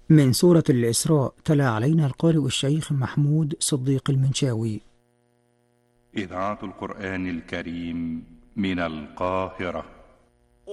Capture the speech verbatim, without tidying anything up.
من سورة الإسراء، تلا علينا القارئ الشيخ محمود صديق المنشاوي. إذاعة القرآن الكريم من القاهرة.